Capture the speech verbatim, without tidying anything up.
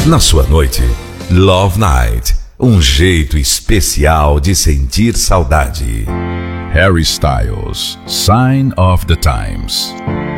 Na sua noite, Love Night, um jeito especial de sentir saudade. Harry Styles, Sign of the Times.